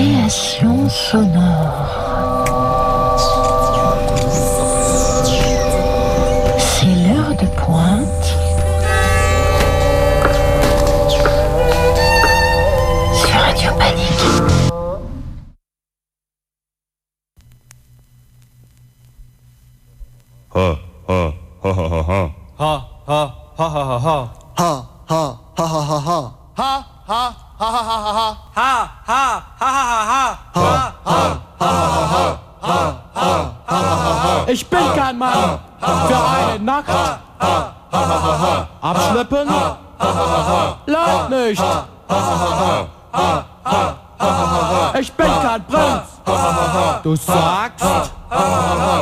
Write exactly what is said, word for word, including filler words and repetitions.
Création sonore. C'est l'heure de pointe sur Radio Panique. Ha ha ha ha ha ha. Ha ha ha ha ha ha. Ha ha ha ha ha ha. Ha ha ha ha ha ha. Ha ha ha ha ha ha. Ha ha ha ha ha. Ich bin kein Mann für eine Nacht. Abschleppen? Laut nicht. Ich bin kein Prinz. Du sagst?